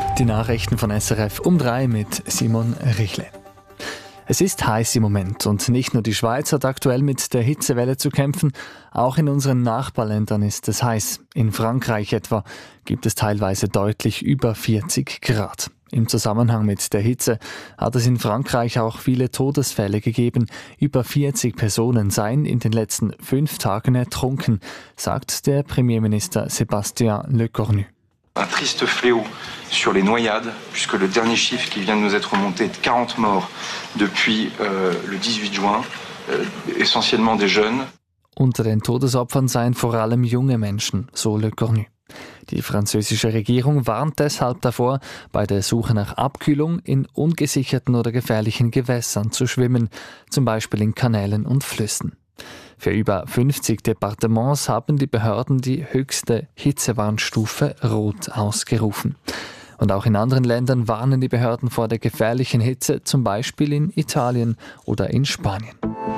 Die Nachrichten von SRF um 3 mit Simon Richle. Es ist heiß im Moment und nicht nur die Schweiz hat aktuell mit der Hitzewelle zu kämpfen, auch in unseren Nachbarländern ist es heiß. In Frankreich etwa gibt es teilweise deutlich über 40 Grad. Im Zusammenhang mit der Hitze hat es in Frankreich auch viele Todesfälle gegeben. Über 40 Personen seien in den letzten 5 Tagen ertrunken, sagt der Premierminister Sébastien Lecornu. Un triste fléau sur les noyades, puisque le dernier chiffre qui vient de nous être remonté est de 40 morts depuis le 18 juin, essentiellement des jeunes. Unter den Todesopfern seien vor allem junge Menschen, so Lecornu. Die französische Regierung warnt deshalb davor, bei der Suche nach Abkühlung in ungesicherten oder gefährlichen Gewässern zu schwimmen, zum Beispiel in Kanälen und Flüssen. Für über 50 Departements haben die Behörden die höchste Hitzewarnstufe Rot ausgerufen. Und auch in anderen Ländern warnen die Behörden vor der gefährlichen Hitze, zum Beispiel in Italien oder in Spanien.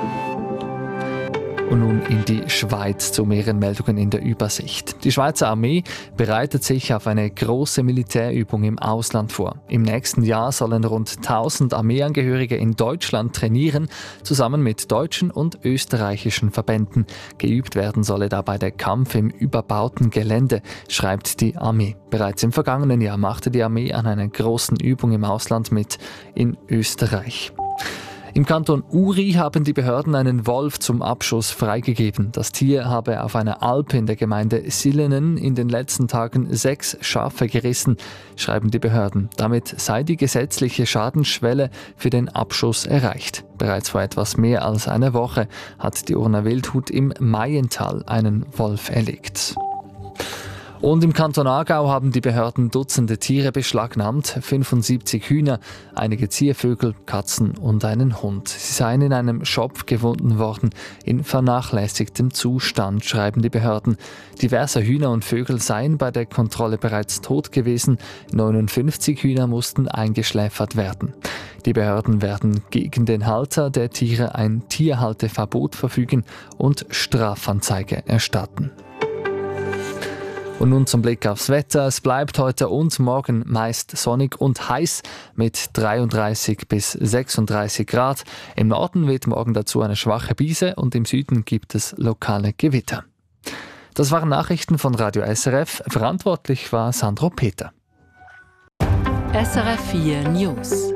Und nun in die Schweiz zu mehreren Meldungen in der Übersicht. Die Schweizer Armee bereitet sich auf eine große Militärübung im Ausland vor. Im nächsten Jahr sollen rund 1000 Armeeangehörige in Deutschland trainieren, zusammen mit deutschen und österreichischen Verbänden. Geübt werden solle dabei der Kampf im überbauten Gelände, schreibt die Armee. Bereits im vergangenen Jahr machte die Armee an einer großen Übung im Ausland mit in Österreich. Im Kanton Uri haben die Behörden einen Wolf zum Abschuss freigegeben. Das Tier habe auf einer Alp in der Gemeinde Sillenen in den letzten Tagen 6 Schafe gerissen, schreiben die Behörden. Damit sei die gesetzliche Schadensschwelle für den Abschuss erreicht. Bereits vor etwas mehr als einer Woche hat die Urner Wildhut im Maiental einen Wolf erlegt. Und im Kanton Aargau haben die Behörden Dutzende Tiere beschlagnahmt, 75 Hühner, einige Ziervögel, Katzen und einen Hund. Sie seien in einem Schopf gefunden worden, in vernachlässigtem Zustand, schreiben die Behörden. Diverse Hühner und Vögel seien bei der Kontrolle bereits tot gewesen, 59 Hühner mussten eingeschläfert werden. Die Behörden werden gegen den Halter der Tiere ein Tierhalteverbot verfügen und Strafanzeige erstatten. Und nun zum Blick aufs Wetter. Es bleibt heute und morgen meist sonnig und heiß mit 33 bis 36 Grad. Im Norden weht morgen dazu eine schwache Brise und im Süden gibt es lokale Gewitter. Das waren Nachrichten von Radio SRF. Verantwortlich war Sandro Peter. SRF 4 News.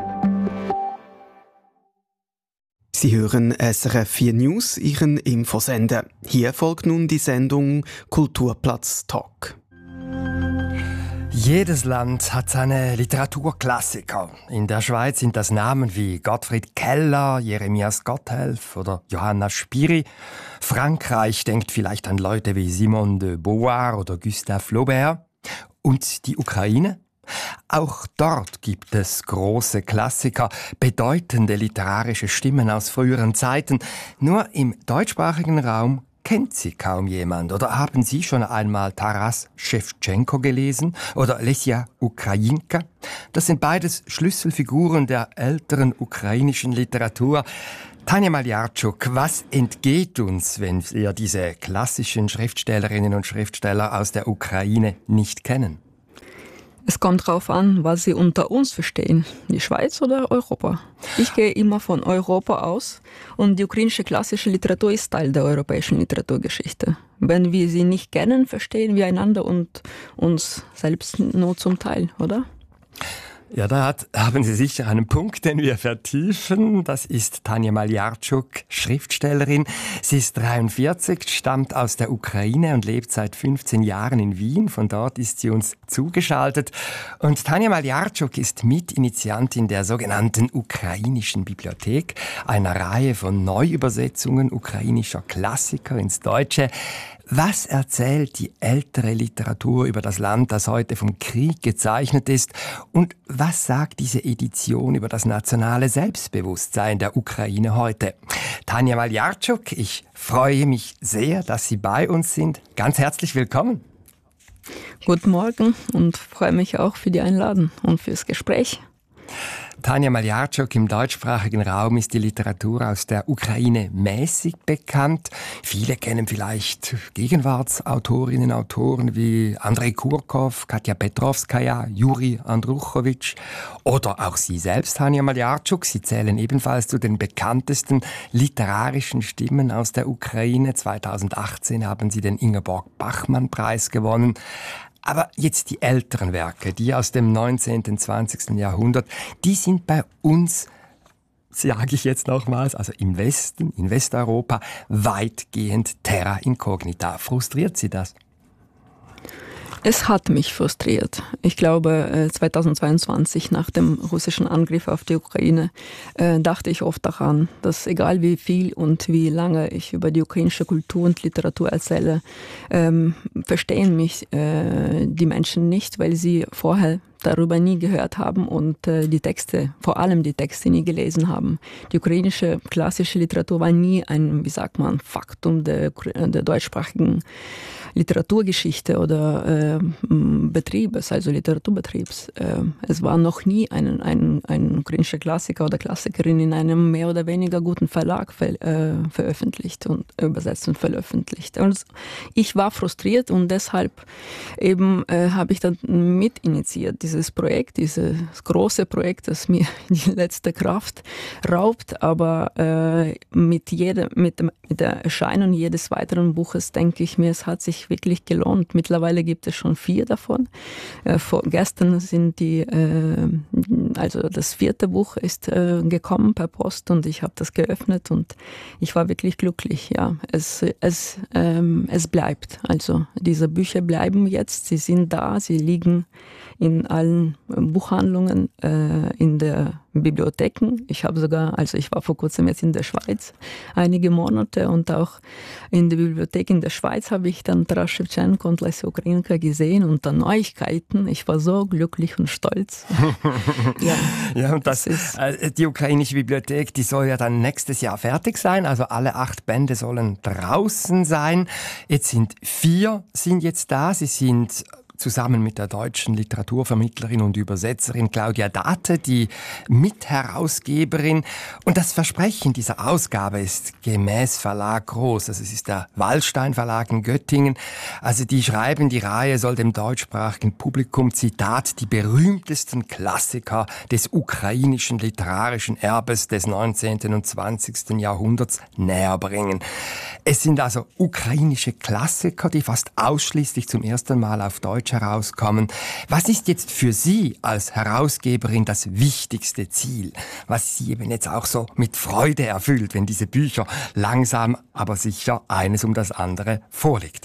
Sie hören SRF 4 News, Ihren Infosender. Hier folgt nun die Sendung Kulturplatz Talk. Jedes Land hat seine Literaturklassiker. In der Schweiz sind das Namen wie Gottfried Keller, Jeremias Gotthelf oder Johanna Spyri. Frankreich denkt vielleicht an Leute wie Simone de Beauvoir oder Gustave Flaubert. Und die Ukraine? Auch dort gibt es große Klassiker, bedeutende literarische Stimmen aus früheren Zeiten. Nur im deutschsprachigen Raum kennt sie kaum jemand. Oder haben Sie schon einmal Taras Schewtschenko gelesen oder Lesja Ukrajinka? Das sind beides Schlüsselfiguren der älteren ukrainischen Literatur. Tanja Maljarczuk, was entgeht uns, wenn wir diese klassischen Schriftstellerinnen und Schriftsteller aus der Ukraine nicht kennen? Es kommt darauf an, was Sie unter uns verstehen, die Schweiz oder Europa. Ich gehe immer von Europa aus und die ukrainische klassische Literatur ist Teil der europäischen Literaturgeschichte. Wenn wir sie nicht kennen, verstehen wir einander und uns selbst nur zum Teil, oder? Ja, da haben Sie sicher einen Punkt, den wir vertiefen. Das ist Tanja Maljarczuk, Schriftstellerin. Sie ist 43, stammt aus der Ukraine und lebt seit 15 Jahren in Wien. Von dort ist sie uns zugeschaltet. Und Tanja Maljarczuk ist Mitinitiantin der sogenannten Ukrainischen Bibliothek, einer Reihe von Neuübersetzungen ukrainischer Klassiker ins Deutsche. Was erzählt die ältere Literatur über das Land, das heute vom Krieg gezeichnet ist? Und was sagt diese Edition über das nationale Selbstbewusstsein der Ukraine heute? Tanja Maljarczuk, ich freue mich sehr, dass Sie bei uns sind. Ganz herzlich willkommen. Guten Morgen und freue mich auch für die Einladung und fürs Gespräch. Tanja Maljarczuk, im deutschsprachigen Raum ist die Literatur aus der Ukraine mäßig bekannt. Viele kennen vielleicht Gegenwartsautorinnen und Autoren wie Andrei Kurkov, Katja Petrovskaja, Juri Andruchowitsch oder auch Sie selbst, Tanja Maljarczuk. Sie zählen ebenfalls zu den bekanntesten literarischen Stimmen aus der Ukraine. 2018 haben Sie den Ingeborg-Bachmann-Preis gewonnen. Aber jetzt die älteren Werke, die aus dem 19. und 20. Jahrhundert, die sind bei uns, sage ich jetzt nochmals, also im Westen, in Westeuropa, weitgehend terra incognita. Frustriert Sie das? Es hat mich frustriert. Ich glaube, 2022 nach dem russischen Angriff auf die Ukraine dachte ich oft daran, dass egal wie viel und wie lange ich über die ukrainische Kultur und Literatur erzähle, verstehen mich die Menschen nicht, weil sie vorher darüber nie gehört haben und die Texte, vor allem die Texte, nie gelesen haben. Die ukrainische klassische Literatur war nie ein, wie sagt man, Faktum der deutschsprachigen Literaturgeschichte oder Betriebes, also Literaturbetriebs. Es war noch nie ein ukrainischer Klassiker oder Klassikerin in einem mehr oder weniger guten Verlag veröffentlicht und übersetzt und veröffentlicht. Und ich war frustriert und deshalb eben habe ich dann mitinitiiert, dieses Projekt, dieses große Projekt, das mir die letzte Kraft raubt, aber mit der Erscheinung jedes weiteren Buches denke ich mir, es hat sich wirklich gelohnt. Mittlerweile gibt es schon 4 davon. Gestern sind also das 4. Buch ist gekommen per Post und ich habe das geöffnet und ich war wirklich glücklich. Ja, es bleibt. Also diese Bücher bleiben jetzt, sie sind da, sie liegen in allen Buchhandlungen, in der Bibliotheken. Ich war vor kurzem jetzt in der Schweiz einige Monate und auch in der Bibliothek in der Schweiz habe ich dann Taras Schewtschenko und Lesja Ukrainka gesehen und dann Neuigkeiten. Ich war so glücklich und stolz. Ja, und die ukrainische Bibliothek, die soll ja dann nächstes Jahr fertig sein. Also alle 8 Bände sollen draußen sein. Jetzt sind 4 jetzt da. Sie sind zusammen mit der deutschen Literaturvermittlerin und Übersetzerin Claudia Date, die Mitherausgeberin. Und das Versprechen dieser Ausgabe ist gemäß Verlag groß. Also es ist der Wallstein Verlag in Göttingen. Also die schreiben, die Reihe soll dem deutschsprachigen Publikum, Zitat, die berühmtesten Klassiker des ukrainischen literarischen Erbes des 19. und 20. Jahrhunderts näher bringen. Es sind also ukrainische Klassiker, die fast ausschließlich zum ersten Mal auf Deutsch herauskommen. Was ist jetzt für Sie als Herausgeberin das wichtigste Ziel, was Sie eben jetzt auch so mit Freude erfüllt, wenn diese Bücher langsam, aber sicher eines um das andere vorliegt?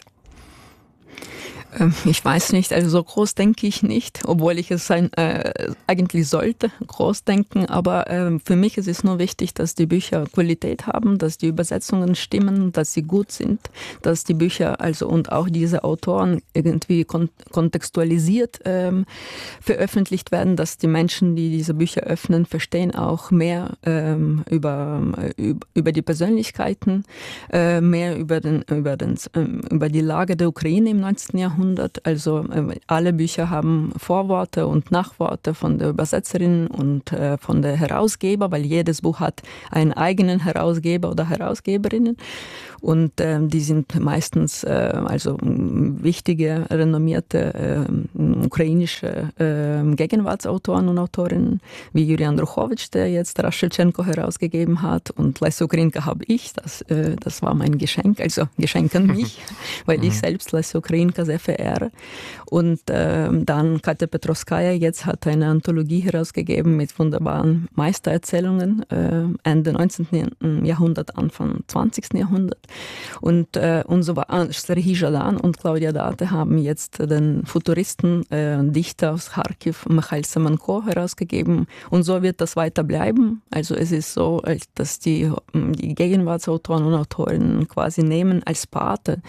Ich weiß nicht, also so groß denke ich nicht, obwohl ich es eigentlich sollte, groß denken, aber für mich ist es nur wichtig, dass die Bücher Qualität haben, dass die Übersetzungen stimmen, dass sie gut sind, dass die Bücher also und auch diese Autoren irgendwie kontextualisiert veröffentlicht werden, dass die Menschen, die diese Bücher öffnen, verstehen auch mehr über die Persönlichkeiten, mehr über die Lage der Ukraine im 19. Jahrhundert. Also alle Bücher haben Vorworte und Nachworte von der Übersetzerin und von der Herausgeber, weil jedes Buch hat einen eigenen Herausgeber oder Herausgeberinnen. Und die sind meistens also wichtige, renommierte ukrainische Gegenwartsautoren und Autorinnen, wie Juri Andruchowitsch, der jetzt Taras Schewtschenko herausgegeben hat, und Lesja Ukrainka habe ich. Das war mein Geschenk, also Geschenk an mich, weil ich selbst Lesja Ukrainka sehr verehre. Und dann Katja Petrovskaja jetzt hat eine Anthologie herausgegeben mit wunderbaren Meistererzählungen Ende 19. Jahrhundert, Anfang 20. Jahrhundert. Und so war Serhii Zhadan und Claudia Date haben jetzt den Futuristen, Dichter aus Kharkiv, Michail Semenko herausgegeben. Und so wird das weiter bleiben. Also es ist so, dass die Gegenwartsautoren und Autorinnen quasi nehmen als Paten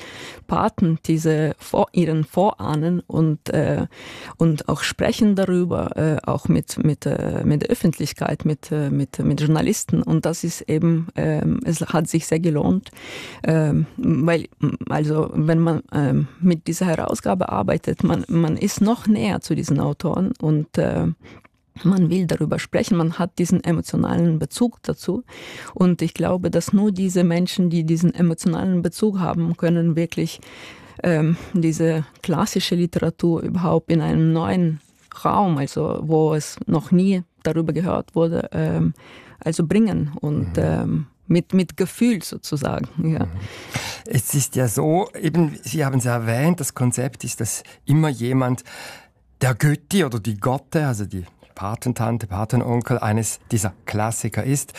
ihren Vorahnen und auch sprechen darüber, auch mit der Öffentlichkeit, mit Journalisten. Und das ist eben, es hat sich sehr gelohnt, weil, also wenn man mit dieser Herausgabe arbeitet, man ist noch näher zu diesen Autoren und Man will darüber sprechen, man hat diesen emotionalen Bezug dazu. Und ich glaube, dass nur diese Menschen, die diesen emotionalen Bezug haben, können wirklich diese klassische Literatur überhaupt in einem neuen Raum, also wo es noch nie darüber gehört wurde, also bringen und mit Gefühl sozusagen. Ja. Es ist ja so, eben, Sie haben es erwähnt, das Konzept ist, dass immer jemand, der Götti oder die Gotte, also die Patentante, Patenonkel eines dieser Klassiker ist.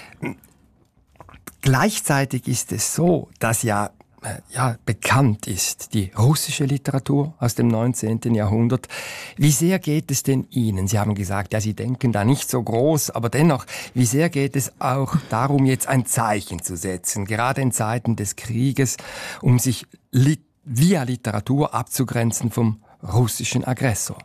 Gleichzeitig ist es so, dass ja bekannt ist, die russische Literatur aus dem 19. Jahrhundert. Wie sehr geht es denn Ihnen? Sie haben gesagt, ja, Sie denken da nicht so groß, aber dennoch, wie sehr geht es auch darum, jetzt ein Zeichen zu setzen, gerade in Zeiten des Krieges, um sich via Literatur abzugrenzen vom russischen Aggressor?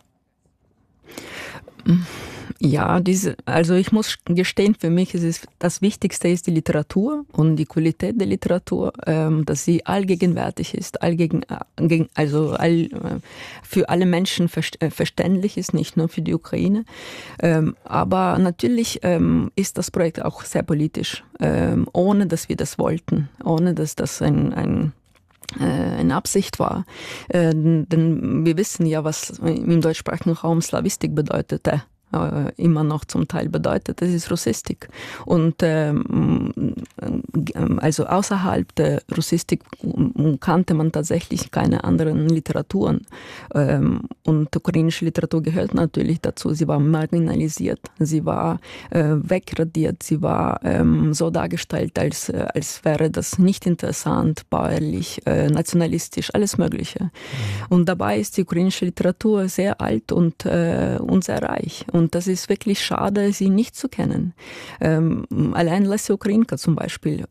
Ja, also ich muss gestehen, für mich ist das Wichtigste ist die Literatur und die Qualität der Literatur, dass sie allgegenwärtig ist, für alle Menschen verständlich ist, nicht nur für die Ukraine. Aber natürlich ist das Projekt auch sehr politisch, ohne dass wir das wollten, ohne dass das eine Absicht war. Denn wir wissen ja, was im deutschsprachigen Raum Slawistik bedeutete. Immer noch zum Teil bedeutet, das ist Russistik. Und also außerhalb der Russistik kannte man tatsächlich keine anderen Literaturen. Und ukrainische Literatur gehört natürlich dazu. Sie war marginalisiert, sie war wegradiert, sie war so dargestellt, als wäre das nicht interessant, bäuerlich, nationalistisch, alles Mögliche. Und dabei ist die ukrainische Literatur sehr alt und sehr reich. Und das ist wirklich schade, sie nicht zu kennen. Allein Lesja Ukrainka zum Beispiel.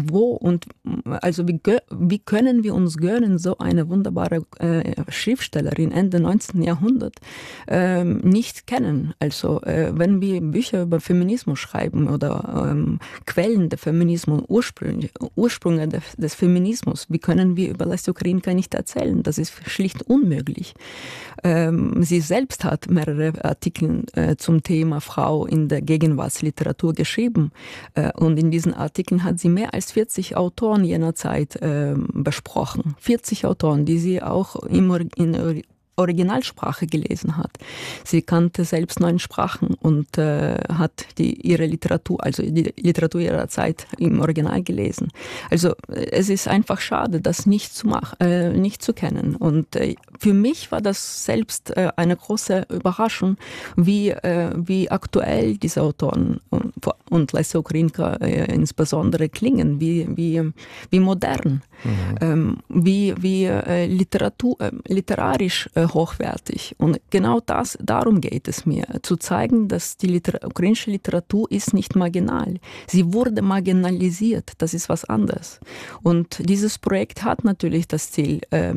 Wie können wir uns gönnen, so eine wunderbare Schriftstellerin Ende 19. Jahrhundert nicht kennen? Also wenn wir Bücher über Feminismus schreiben oder Quellen der Feminismus, Ursprünge des Feminismus, wie können wir über Lesja Ukrainka nicht erzählen? Das ist schlicht unmöglich. Sie selbst hat mehrere Artikel zum Thema Frau in der Gegenwartsliteratur geschrieben. Und in diesen Artikeln hat sie mehr als 40 Autoren jener Zeit besprochen. 40 Autoren, die sie auch in Originalsprache gelesen hat. Sie kannte selbst 9 Sprachen und hat ihre Literatur, also die Literatur ihrer Zeit im Original gelesen. Also es ist einfach schade, das nicht zu kennen. Und für mich war das selbst eine große Überraschung, wie aktuell diese Autoren und Lesja Ukrainka insbesondere klingen, wie modern, wie literarisch hochwertig. Und genau darum geht es mir, zu zeigen, dass die ukrainische Literatur ist nicht marginal. Sie wurde marginalisiert, das ist was anderes. Und dieses Projekt hat natürlich das Ziel,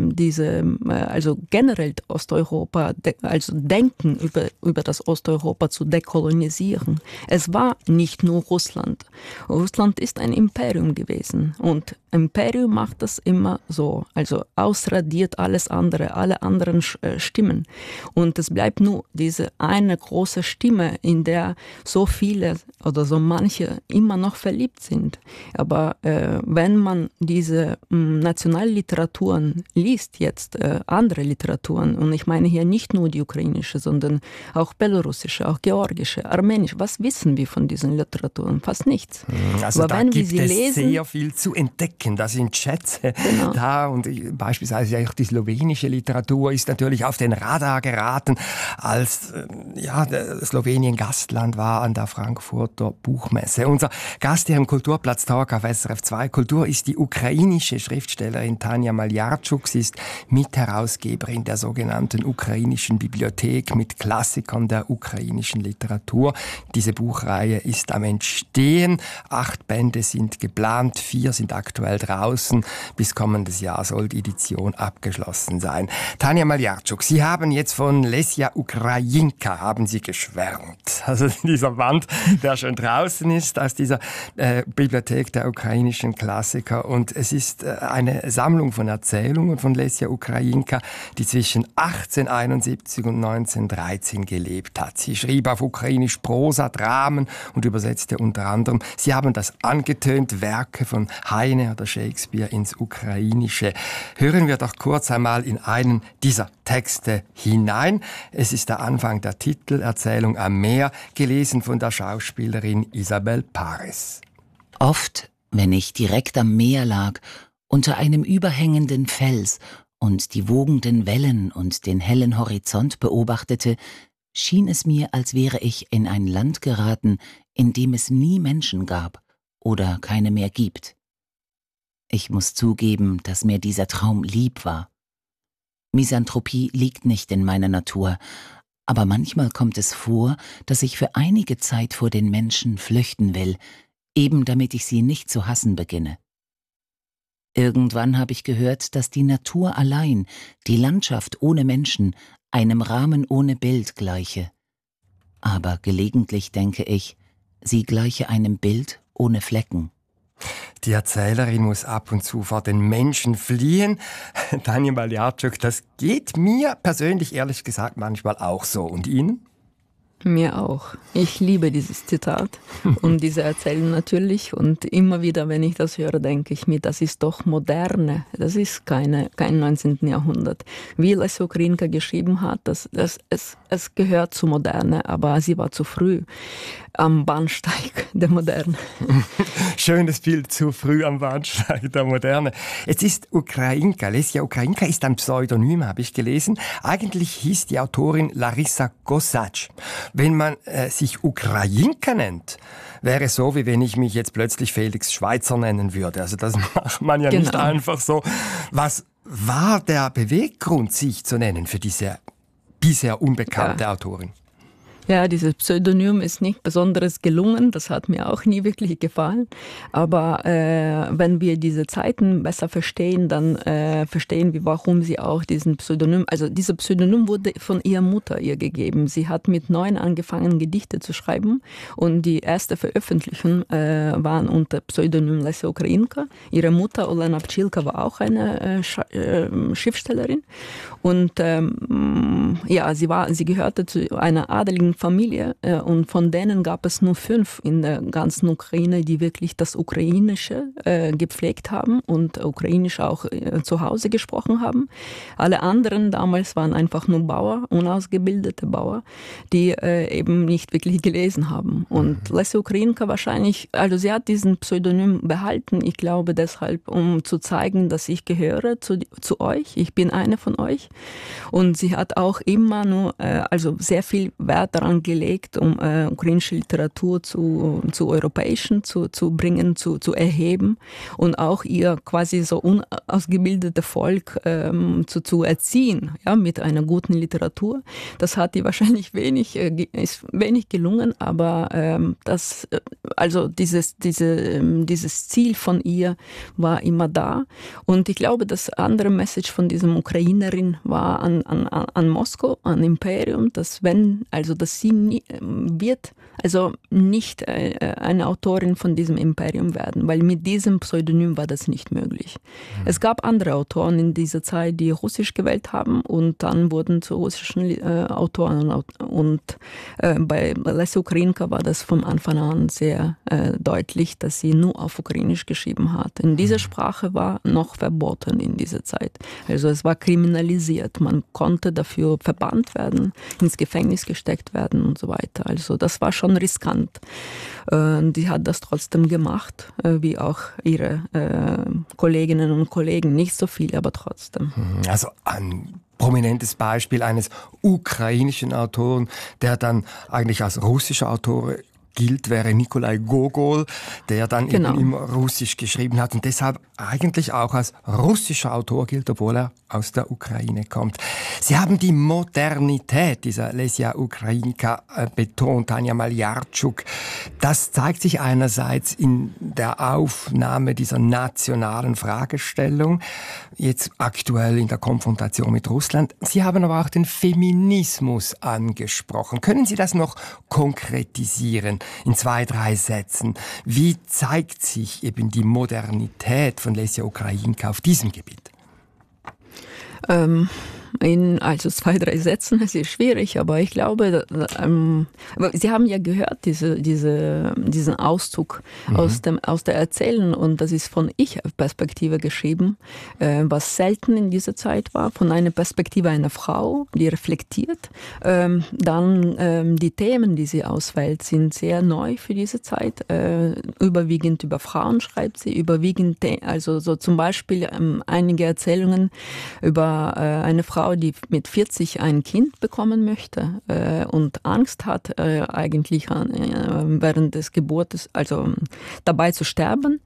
also generell Osteuropa, also Denken über das Osteuropa zu dekolonisieren. Es war nicht nur Russland. Russland ist ein Imperium gewesen und Imperium macht das immer so, also ausradiert alles andere, alle anderen Stimmen. Und es bleibt nur diese eine große Stimme, in der so viele oder so manche immer noch verliebt sind. Aber wenn man diese Nationalliteraturen liest, jetzt andere Literaturen, und ich meine hier nicht nur die ukrainische, sondern auch belarussische, auch georgische, armenische, was wissen wir von diesen Literaturen? Fast nichts. Also aber da wenn gibt es sehr viel zu entdecken. Da sind Schätze da und beispielsweise auch die slowenische Literatur ist natürlich auf den Radar geraten, als Slowenien Gastland war an der Frankfurter Buchmesse. Unser Gast hier im Kulturplatz-Talk auf SRF 2 Kultur ist die ukrainische Schriftstellerin Tanja Maljarczuk. Sie ist Mitherausgeberin der sogenannten ukrainischen Bibliothek mit Klassikern der ukrainischen Literatur. Diese Buchreihe ist am Entstehen. 8 Bände sind geplant, 4 sind aktuell aktuell draußen. Bis kommendes Jahr soll die Edition abgeschlossen sein. Tanja Maljarczuk, Sie haben jetzt von Lesja Ukrajinka haben Sie geschwärmt. Also dieser Band, der schon draußen ist aus dieser Bibliothek der ukrainischen Klassiker. Und es ist eine Sammlung von Erzählungen von Lesja Ukrajinka, die zwischen 1871 und 1913 gelebt hat. Sie schrieb auf Ukrainisch Prosa, Dramen und übersetzte unter anderem, Sie haben das angetönt, Werke von Heine oder Shakespeare ins Ukrainische. Hören wir doch kurz einmal in einen dieser Texte hinein. Es ist der Anfang der Titelerzählung Am Meer, gelesen von der Schauspielerin Isabel Paris. Oft, wenn ich direkt am Meer lag, unter einem überhängenden Fels und die wogenden Wellen und den hellen Horizont beobachtete, schien es mir, als wäre ich in ein Land geraten, in dem es nie Menschen gab oder keine mehr gibt. Ich muss zugeben, dass mir dieser Traum lieb war. Misanthropie liegt nicht in meiner Natur, aber manchmal kommt es vor, dass ich für einige Zeit vor den Menschen flüchten will, eben damit ich sie nicht zu hassen beginne. Irgendwann habe ich gehört, dass die Natur allein, die Landschaft ohne Menschen, einem Rahmen ohne Bild gleiche. Aber gelegentlich denke ich, sie gleiche einem Bild ohne Flecken. Die Erzählerin muss ab und zu vor den Menschen fliehen. Tanja Maljarczuk, das geht mir persönlich ehrlich gesagt manchmal auch so. Und Ihnen? Mir auch. Ich liebe dieses Zitat und diese Erzählung natürlich. Und immer wieder, wenn ich das höre, denke ich mir, das ist doch Moderne. Das ist kein 19. Jahrhundert. Wie Lesja Ukrajinka geschrieben hat, es gehört zu Moderne, aber sie war zu früh am Bahnsteig der Moderne. Schönes Bild, zu früh am Bahnsteig der Moderne. Jetzt ist Ukrajinka, Lesja Ukrajinka ist ein Pseudonym, habe ich gelesen. Eigentlich hieß die Autorin Larissa Kosach. Wenn man sich Ukrajinka nennt, wäre es so, wie wenn ich mich jetzt plötzlich Felix Schweitzer nennen würde. Also das macht man ja nicht einfach so. Was war der Beweggrund, sich zu nennen für diese bisher unbekannte Autorin? Ja, dieses Pseudonym ist nicht besonders gelungen, das hat mir auch nie wirklich gefallen. Aber wenn wir diese Zeiten besser verstehen, dann verstehen wir, warum sie auch diesen Pseudonym, also dieser Pseudonym wurde von ihrer Mutter ihr gegeben. Sie hat mit 9 angefangen, Gedichte zu schreiben und die erste Veröffentlichung waren unter Pseudonym Lesja Ukrajinka. Ihre Mutter, Olena Pchilka, war auch eine Schriftstellerin und sie gehörte zu einer adeligen Familie und von denen gab es nur 5 in der ganzen Ukraine, die wirklich das Ukrainische gepflegt haben und Ukrainisch auch zu Hause gesprochen haben. Alle anderen damals waren einfach nur Bauer, unausgebildete Bauer, die eben nicht wirklich gelesen haben. Und Lesja Ukrajinka wahrscheinlich, also sie hat diesen Pseudonym behalten, ich glaube deshalb, um zu zeigen, dass ich gehöre zu euch, ich bin eine von euch. Und sie hat auch immer nur, also sehr viel Wert daran gelegt, um ukrainische Literatur zu europäischen zu bringen, zu erheben und auch ihr quasi so unausgebildete Volk zu erziehen, ja, mit einer guten Literatur. Das hat ihr wahrscheinlich ist wenig gelungen, aber dieses Ziel von ihr war immer da. Und ich glaube, das andere Message von diesem Ukrainerin war an Moskau, an Imperium, dass sie wird nicht eine Autorin von diesem Imperium werden, weil mit diesem Pseudonym war das nicht möglich. Es gab andere Autoren in dieser Zeit, die Russisch gewählt haben und dann wurden zu russischen Autoren und bei Lesja Ukrajinka war das von Anfang an sehr deutlich, dass sie nur auf Ukrainisch geschrieben hat. In dieser Sprache war noch verboten in dieser Zeit. Also es war kriminalisiert. Man konnte dafür verbannt werden, ins Gefängnis gesteckt werden und so weiter. Also das war schon riskant. Die hat das trotzdem gemacht, wie auch ihre Kolleginnen und Kollegen. Nicht so viel, aber trotzdem. Also ein prominentes Beispiel eines ukrainischen Autoren, der dann eigentlich als russischer Autor gilt, wäre Nikolai Gogol, der dann eben immer Russisch geschrieben hat und deshalb eigentlich auch als russischer Autor gilt, obwohl er aus der Ukraine kommt. Sie haben die Modernität dieser Lesja Ukrajinka betont, Tanja Maljarczuk. Das zeigt sich einerseits in der Aufnahme dieser nationalen Fragestellung, jetzt aktuell in der Konfrontation mit Russland. Sie haben aber auch den Feminismus angesprochen. Können Sie das noch konkretisieren in 2, 3 Sätzen? Wie zeigt sich eben die Modernität von Lesja Ukrajinka auf diesem Gebiet? In 2, 3 Sätzen, es ist schwierig, aber ich glaube, Sie haben ja gehört, diesen Auszug aus der Erzählung, und das ist von Ich-Perspektive geschrieben, was selten in dieser Zeit war, von einer Perspektive einer Frau, die reflektiert. Dann die Themen, die sie auswählt, sind sehr neu für diese Zeit. Überwiegend über Frauen schreibt sie, überwiegend, also so zum Beispiel einige Erzählungen über eine Frau, die mit 40 ein Kind bekommen möchte und Angst hat, eigentlich während des Geburtes, also dabei zu sterben.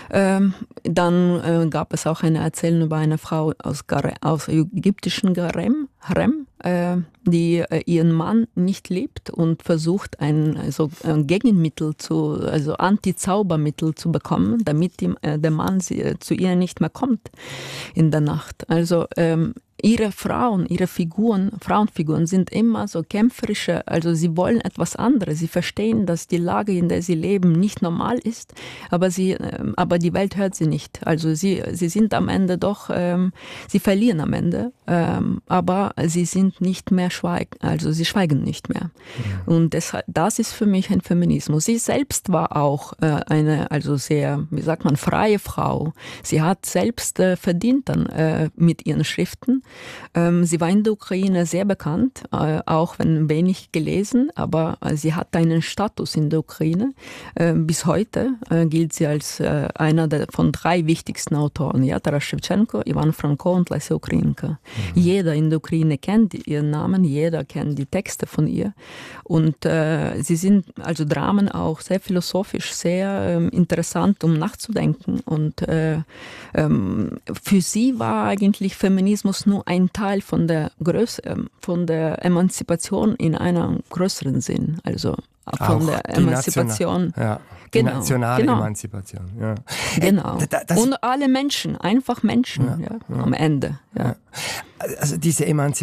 Dann gab es auch eine Erzählung über eine Frau aus ägyptischen Harem, die ihren Mann nicht liebt und versucht, ein Gegenmittel, also Anti-Zaubermittel zu bekommen, damit der Mann zu ihr nicht mehr kommt in der Nacht. Also ihre Frauenfiguren sind immer so kämpferische, also sie wollen etwas anderes. Sie verstehen, dass die Lage, in der sie leben, nicht normal ist, aber die Welt hört sie nicht. Also sie sind am Ende doch, sie verlieren am Ende, aber sie sind nicht mehr sie schweigen nicht mehr. Ja. Und das ist für mich ein Feminismus. Sie selbst war auch eine, sehr, freie Frau. Sie hat selbst verdient dann mit ihren Schriften. Sie war in der Ukraine sehr bekannt, auch wenn wenig gelesen, aber sie hat einen Status in der Ukraine. Bis heute gilt sie als einer von 3 wichtigsten Autoren, Taras Schewtschenko, Ivan Franko und Lesja Ukrajinka. Mhm. Jeder in der Ukraine kennt ihren Namen, jeder kennt die Texte von ihr, und sie sind Dramen auch sehr philosophisch, sehr interessant, um nachzudenken, und für sie war eigentlich Feminismus nur ein Teil von der Emanzipation in einem größeren Sinn, also von der Emanzipation. Die nationale Emanzipation. Ja. Genau. Und alle Menschen, einfach Menschen am Ende. Ja. Also diese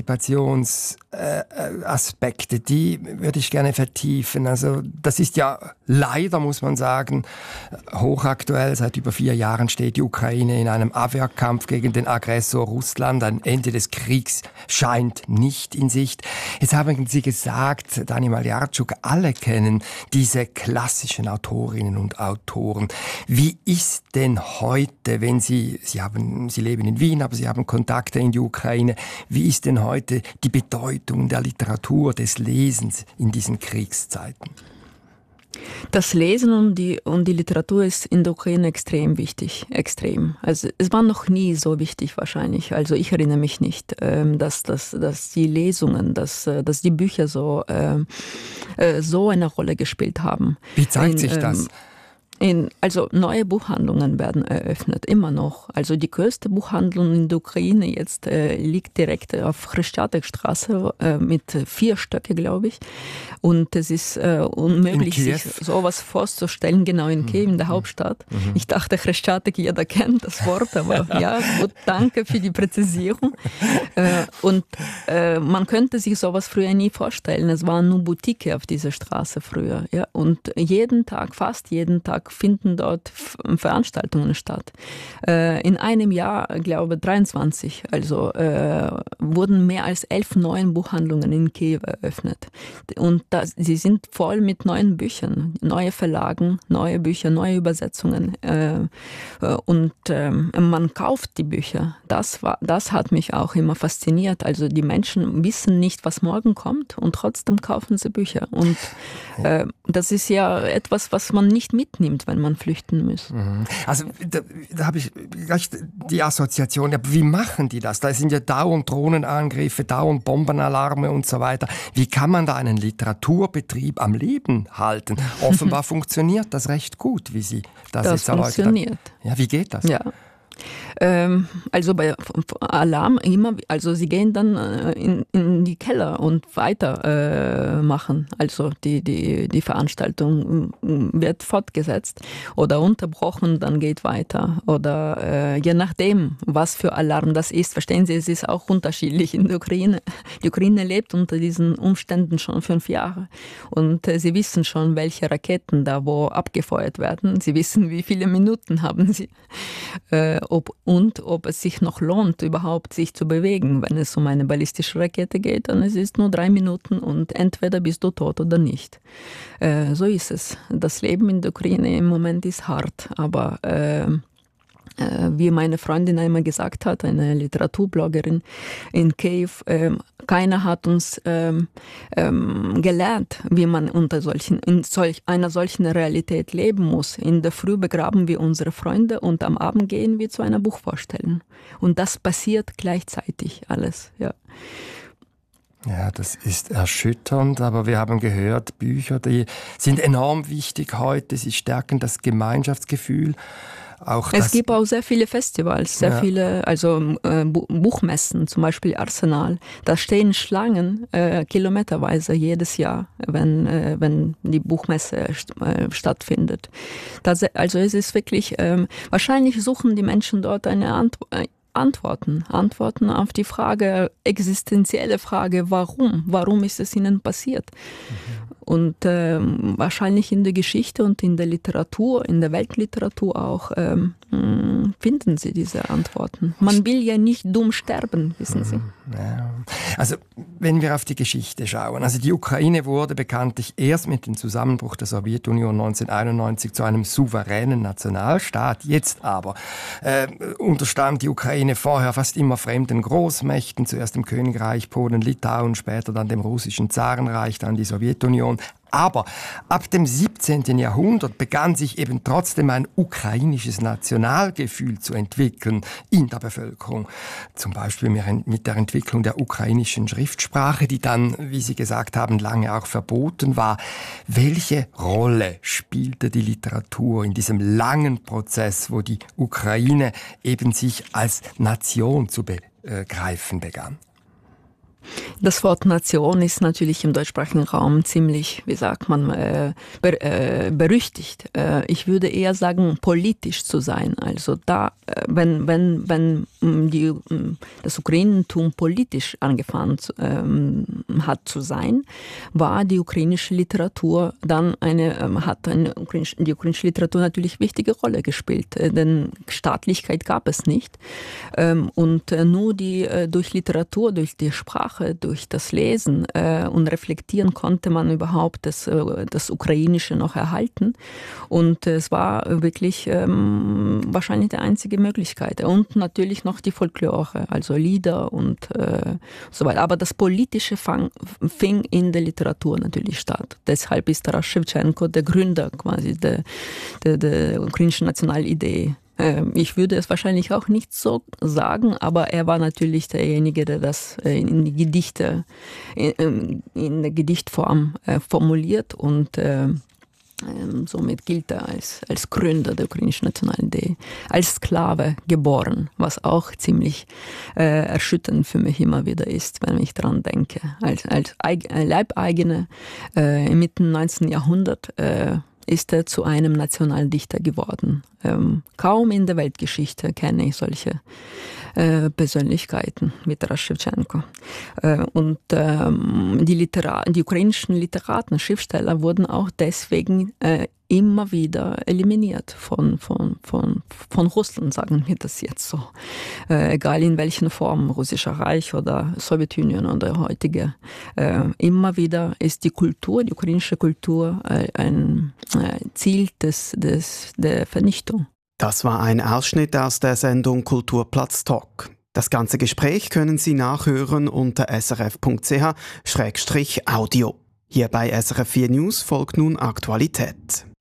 Emanzipationsaspekte, die würde ich gerne vertiefen. Also das ist ja leider, muss man sagen, hochaktuell. Seit über 4 Jahren steht die Ukraine in einem Abwehrkampf gegen den Aggressor Russland. Ein Ende des Kriegs scheint nicht in Sicht. Jetzt haben Sie gesagt, Tanja Maljarczuk, alle kennen diese klassischen Autorinnen und Autoren. Wie ist denn heute, wenn Sie leben in Wien, aber Sie haben Kontakte in die Ukraine, wie ist denn heute die Bedeutung der Literatur, des Lesens in diesen Kriegszeiten? Das Lesen und die Literatur ist in der Ukraine extrem wichtig, extrem. Also es war noch nie so wichtig wahrscheinlich. Also ich erinnere mich nicht, dass die Lesungen, dass die Bücher so eine Rolle gespielt haben. Wie zeigt sich das? Neue Buchhandlungen werden eröffnet, immer noch. Also die größte Buchhandlung in der Ukraine jetzt liegt direkt auf Chrestiatekstraße mit 4 Stöcke, glaube ich. Und es ist unmöglich, sich sowas vorzustellen, genau in Kiew, in der Hauptstadt. Ich dachte, Chrestiatek, jeder kennt das Wort, aber ja, gut, danke für die Präzisierung. Man könnte sich sowas früher nie vorstellen. Es waren nur Boutique auf dieser Straße früher. Ja? Und fast jeden Tag finden dort Veranstaltungen statt. In einem Jahr, glaube 23, wurden mehr als 11 neue Buchhandlungen in Kiew eröffnet. Und sie sind voll mit neuen Büchern, neue Verlagen, neue Bücher, neue Übersetzungen. Man kauft die Bücher. Das hat mich auch immer fasziniert. Also die Menschen wissen nicht, was morgen kommt, und trotzdem kaufen sie Bücher. Und das ist ja etwas, was man nicht mitnimmt, wenn man flüchten muss. Also da habe ich gleich die Assoziation, ja, wie machen die das? Da sind ja dauernd Drohnenangriffe, dauernd Bombenalarme und so weiter. Wie kann man da einen Literaturbetrieb am Leben halten? Offenbar funktioniert das recht gut, wie Sie das jetzt erläutert haben. Funktioniert. Ja, wie geht das? Ja. Also bei Alarm immer, also sie gehen dann in die Keller und weiter machen. Also die Veranstaltung wird fortgesetzt oder unterbrochen, dann geht weiter. Oder je nachdem, was für Alarm das ist. Verstehen Sie, es ist auch unterschiedlich in der Ukraine. Die Ukraine lebt unter diesen Umständen schon 5 Jahre. Und sie wissen schon, welche Raketen da wo abgefeuert werden. Sie wissen, wie viele Minuten haben sie. Ob es sich noch lohnt, überhaupt sich zu bewegen. Wenn es um eine ballistische Rakete geht, dann ist es nur 3 Minuten und entweder bist du tot oder nicht. So ist es. Das Leben in der Ukraine im Moment ist hart, aber wie meine Freundin einmal gesagt hat, eine Literaturbloggerin in Kiew, keiner hat uns gelernt, wie man in einer solchen Realität leben muss. In der Früh begraben wir unsere Freunde und am Abend gehen wir zu einer Buchvorstellung. Und das passiert gleichzeitig alles, ja. Ja, das ist erschütternd, aber wir haben gehört, Bücher, die sind enorm wichtig heute, sie stärken das Gemeinschaftsgefühl. Es gibt auch sehr viele Festivals, sehr viele, also Buchmessen, zum Beispiel Arsenal. Da stehen Schlangen kilometerweise jedes Jahr, wenn die Buchmesse stattfindet. Also es ist wirklich, wahrscheinlich suchen die Menschen dort eine Antworten auf die Frage, existenzielle Frage, warum ist es ihnen passiert? Und wahrscheinlich in der Geschichte und in der Literatur, in der Weltliteratur auch, finden sie diese Antworten. Man will ja nicht dumm sterben, wissen Sie. Ja. Also wenn wir auf die Geschichte schauen, also die Ukraine wurde bekanntlich erst mit dem Zusammenbruch der Sowjetunion 1991 zu einem souveränen Nationalstaat. Jetzt aber unterstand die Ukraine vorher fast immer fremden Großmächten, zuerst dem Königreich Polen, Litauen, später dann dem russischen Zarenreich, dann die Sowjetunion. Aber ab dem 17. Jahrhundert begann sich eben trotzdem ein ukrainisches Nationalgefühl zu entwickeln in der Bevölkerung. Zum Beispiel mit der Entwicklung der ukrainischen Schriftsprache, die dann, wie Sie gesagt haben, lange auch verboten war. Welche Rolle spielte die Literatur in diesem langen Prozess, wo die Ukraine eben sich als Nation zu begreifen begann? Das Wort Nation ist natürlich im deutschsprachigen Raum ziemlich, wie sagt man, berüchtigt. Ich würde eher sagen, politisch zu sein. Also da, wenn das Ukrainentum politisch angefangen hat zu sein, war die ukrainische Literatur dann die ukrainische Literatur natürlich wichtige Rolle gespielt, denn Staatlichkeit gab es nicht. Und nur durch Literatur, durch die Sprache, durch das Lesen und Reflektieren konnte man überhaupt das Ukrainische noch erhalten. Und es war wirklich wahrscheinlich die einzige Möglichkeit. Und natürlich noch die Folklore, also Lieder und so weiter. Aber das Politische fing in der Literatur natürlich statt. Deshalb ist Taras Schewtschenko der Gründer quasi der ukrainischen Nationalidee. Ich würde es wahrscheinlich auch nicht so sagen, aber er war natürlich derjenige, der das in der Gedichtform formuliert und somit gilt er als Gründer der ukrainischen Nationalidee, als Sklave geboren, was auch ziemlich erschütternd für mich immer wieder ist, wenn ich daran denke. Als Leibeigene mitten im 19. Jahrhundert ist er zu einem Nationaldichter geworden. Kaum in der Weltgeschichte kenne ich solche Persönlichkeiten wie Taras Schewtschenko. Und die ukrainischen Literaten, Schriftsteller wurden auch deswegen immer wieder eliminiert von Russland, sagen wir das jetzt so. Egal in welchen Formen, Russischer Reich oder Sowjetunion oder heutige. Immer wieder ist die ukrainische Kultur ein Ziel der Vernichtung. Das war ein Ausschnitt aus der Sendung Kulturplatz Talk. Das ganze Gespräch können Sie nachhören unter srf.ch/audio. Hier bei SRF 4 News folgt nun Aktualität.